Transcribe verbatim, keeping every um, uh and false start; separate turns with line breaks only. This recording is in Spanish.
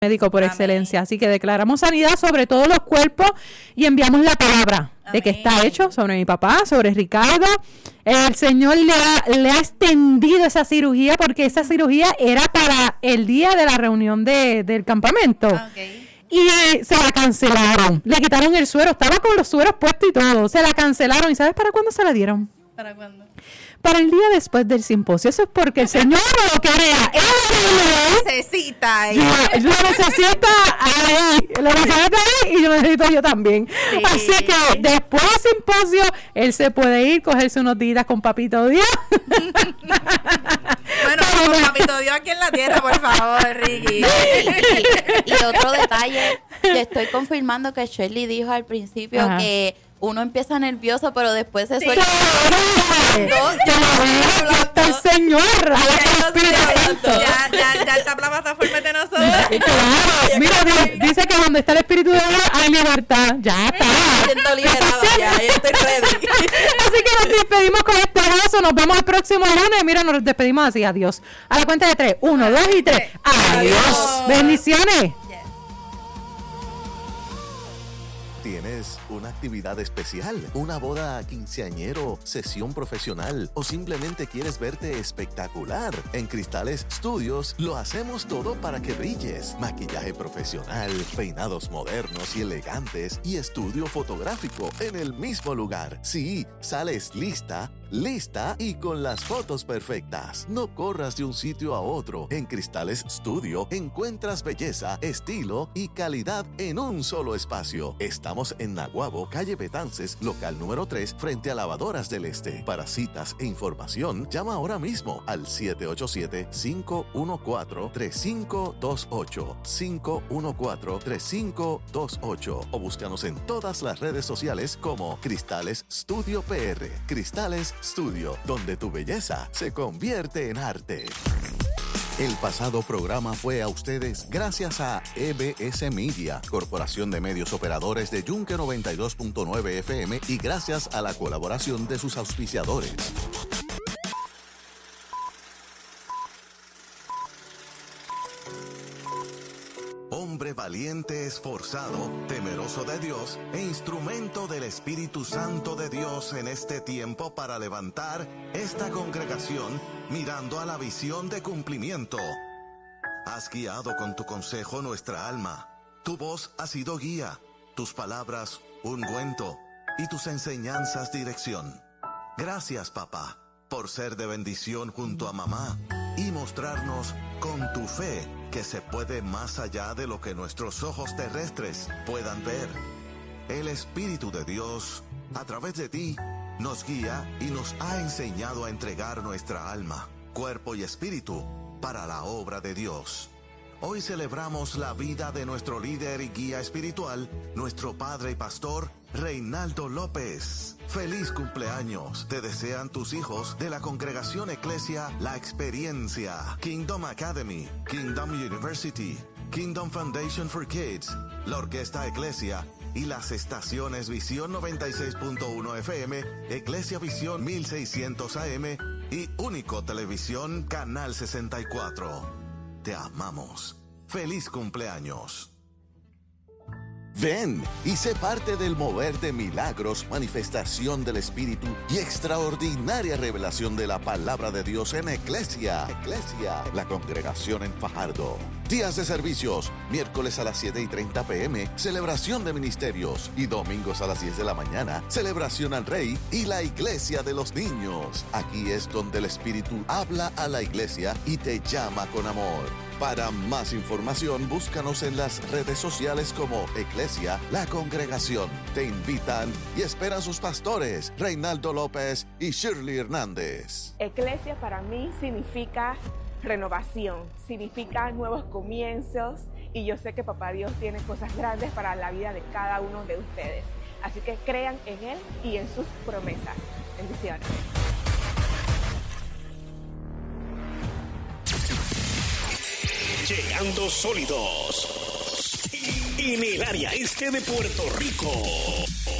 médico por
Amén.
excelencia. Así que declaramos sanidad sobre todos los cuerpos y enviamos la palabra
Amén.
de que está hecho sobre mi papá, sobre Ricardo. El Señor le ha, le ha extendido esa cirugía porque esa cirugía era para el día de la reunión de, del campamento.
Okay.
Y eh, se la cancelaron. Le quitaron el suero. Estaba con los sueros puestos y todo. Se la cancelaron. ¿Y sabes para cuándo se la dieron?
¿Para cuándo?
Para el día después del simposio. Eso es porque el Señor no lo quería. Él lo
necesita ahí.
Yo, yo lo necesito ahí. Lo necesito ahí y yo lo necesito yo también.
Sí.
Así que después del simposio, él se puede ir, cogerse unos días con Papito Dios.
Bueno, con Papito Dios aquí en la tierra, por favor, Ricky.
Y, y, y otro detalle, le estoy confirmando que Shirley dijo al principio
Ajá.
que uno empieza nervioso, pero después se
Sí.
suelta.
Dos, ya
Aquí está el Señor.
Ya, ya, ya esta plataforma de nosotros.
Claro. Mira, dice, dice que donde está el Espíritu de Dios hay libertad. Ya está.
Me siento liberado ya, ya estoy ready.
Así que nos despedimos con este abrazo. Nos vemos el próximo lunes. Mira, nos despedimos así. Adiós. A la cuenta de tres. Uno, dos y tres. Adiós.
Adiós.
Bendiciones.
¿Tienes una actividad especial? ¿Una boda quinceañero, sesión profesional o simplemente quieres verte espectacular? En Cristales Studios lo hacemos todo para que brilles. Maquillaje profesional, peinados modernos y elegantes y estudio fotográfico en el mismo lugar. Sí, sales lista, lista y con las fotos perfectas. No corras de un sitio a otro. En Cristales Studio encuentras belleza, estilo y calidad en un solo espacio. Estamos en Naguabo, calle Betances, local número tres, frente a Lavadoras del Este. Para citas e información, llama ahora mismo al siete ocho siete, cinco uno cuatro, tres cinco dos ocho, cinco uno cuatro, tres cinco dos ocho o búscanos en todas las redes sociales como Cristales Studio P R. Cristales Studio, donde tu belleza se convierte en arte. El pasado programa fue a ustedes gracias a E B S Media, Corporación de Medios Operadores de Yunque noventa y dos punto nueve F M y gracias a la colaboración de sus auspiciadores. Hombre valiente, esforzado, temeroso de Dios e instrumento del Espíritu Santo de Dios en este tiempo para levantar esta congregación mirando a la visión de cumplimiento. Has guiado con tu consejo nuestra alma. Tu voz ha sido guía, tus palabras ungüento y tus enseñanzas dirección. Gracias, papá, por ser de bendición junto a mamá y mostrarnos con tu fe que se puede más allá de lo que nuestros ojos terrestres puedan ver. El Espíritu de Dios, a través de ti, nos guía y nos ha enseñado a entregar nuestra alma, cuerpo y espíritu para la obra de Dios. Hoy celebramos la vida de nuestro líder y guía espiritual, nuestro padre y pastor, Reinaldo López. ¡Feliz cumpleaños! Te desean tus hijos de la Congregación Eclesia La Experiencia, Kingdom Academy, Kingdom University, Kingdom Foundation for Kids, la Orquesta Eclesia y las estaciones Visión noventa y seis punto uno F M, Eclesia Visión mil seiscientos A M y Único Televisión Canal sesenta y cuatro. Te amamos. ¡Feliz cumpleaños! Ven y sé parte del mover de milagros, manifestación del Espíritu y extraordinaria revelación de la palabra de Dios en Eclesia. Eclesia, la congregación en Fajardo. Días de servicios, miércoles a las siete y treinta pm, celebración de ministerios y domingos a las diez de la mañana, celebración al Rey y la Iglesia de los Niños. Aquí es donde el Espíritu habla a la iglesia y te llama con amor. Para más información, búscanos en las redes sociales como Eclesia, la congregación. Te invitan y esperan sus pastores, Reinaldo López y Shirley Hernández.
Eclesia para mí significa renovación, significa nuevos comienzos y yo sé que Papá Dios tiene cosas grandes para la vida de cada uno de ustedes. Así que crean en Él y en sus promesas. Bendiciones.
Llegando sólidos en el área este de Puerto Rico.